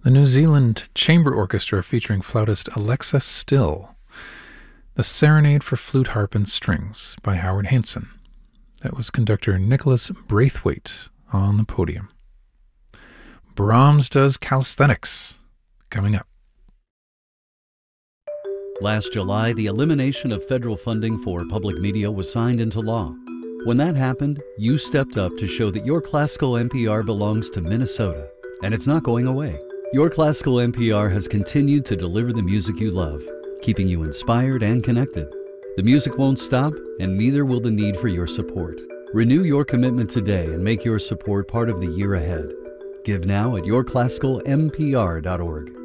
The New Zealand Chamber Orchestra featuring flautist Alexa Still. The Serenade for Flute, Harp, and Strings by Howard Hanson. That was conductor Nicholas Braithwaite on the podium. Brahms does calisthenics. Coming up. Last July, the elimination of federal funding for public media was signed into law. When that happened, you stepped up to show that your classical NPR belongs to Minnesota, and it's not going away. Your classical NPR has continued to deliver the music you love, keeping you inspired and connected. The music won't stop, and neither will the need for your support. Renew your commitment today and make your support part of the year ahead. Give now at yourclassicalnpr.org.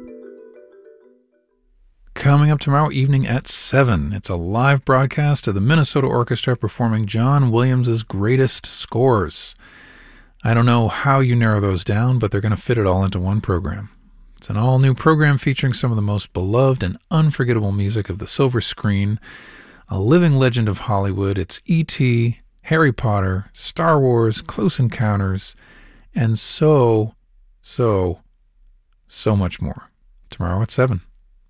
Coming up tomorrow evening at 7, it's a live broadcast of the Minnesota Orchestra performing John Williams' greatest scores. I don't know how you narrow those down, but they're going to fit it all into one program. It's an all-new program featuring some of the most beloved and unforgettable music of the silver screen, a living legend of Hollywood. It's E.T., Harry Potter, Star Wars, Close Encounters, and so much more. Tomorrow at 7.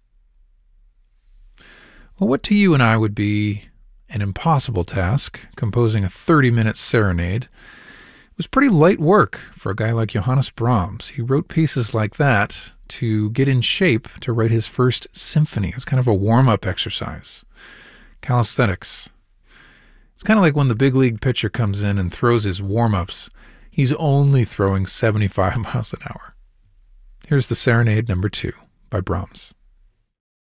Well, what to you and I would be an impossible task, composing a 30-minute serenade, was pretty light work for a guy like Johannes Brahms. He wrote pieces like that to get in shape to write his first symphony. It was kind of a warm-up exercise. Calisthenics. It's kind of like when the big league pitcher comes in and throws his warm-ups. He's only throwing 75 miles an hour. Here's the Serenade number 2 by Brahms.